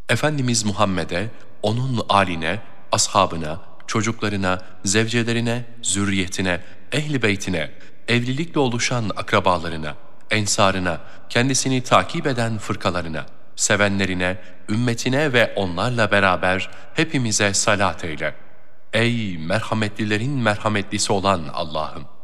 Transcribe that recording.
Efendimiz Muhammed'e, onun âline, ashabına, çocuklarına, zevcelerine, zürriyetine, ehl-i beytine, evlilikle oluşan akrabalarına, ensarına, kendisini takip eden fırkalarına, sevenlerine, ümmetine ve onlarla beraber hepimize salat eyle. Ey merhametlilerin merhametlisi olan Allah'ım!